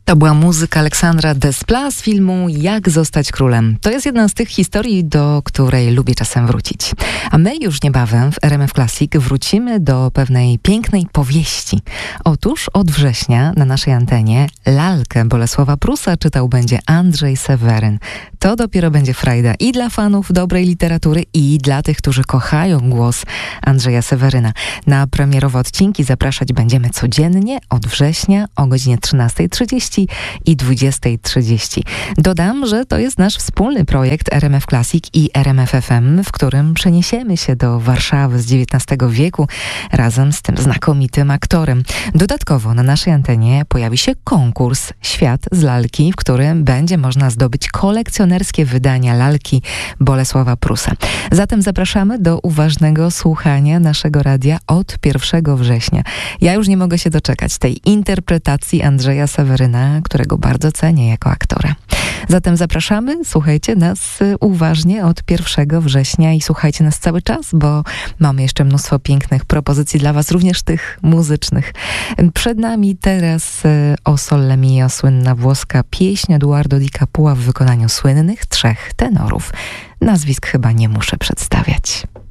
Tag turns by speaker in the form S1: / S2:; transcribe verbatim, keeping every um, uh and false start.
S1: To była muzyka Aleksandra Desplat z filmu Jak zostać królem. To jest jedna z tych historii, do której lubię czasem wrócić. A my już niebawem w R M F Classic wrócimy do pewnej pięknej powieści. Otóż od września na naszej antenie lalkę Bolesława Prusa czytał będzie Andrzej Seweryn. To dopiero będzie frajda i dla fanów dobrej literatury, i dla tych, którzy kochają głos Andrzeja Seweryna. Na premierowe odcinki zapraszać będziemy codziennie od września o godzinie trzynastej trzydzieści i dwudziestej trzydzieści. Dodam, że to jest nasz wspólny projekt R M F Classic i R M F F M, w którym przeniesiemy się do Warszawy z dziewiętnastego wieku razem z tym znakomitym aktorem. Dodatkowo na naszej antenie pojawi się konkurs Świat z lalki, w którym będzie można zdobyć kolekcjonerskie wydania lalki Bolesława Prusa. Zatem zapraszamy do uważnego słuchania naszego radia od pierwszego września. Ja już nie mogę się doczekać tej interpretacji Andrzeja Seweryna, którego bardzo cenię jako aktora. Zatem zapraszamy, słuchajcie nas uważnie od pierwszego września i słuchajcie nas cały czas, bo mamy jeszcze mnóstwo pięknych propozycji dla was, również tych muzycznych. Przed nami teraz O Sole Mio, słynna włoska pieśń Eduardo Di Capua w wykonaniu słynnych trzech tenorów. Nazwisk chyba nie muszę przedstawiać.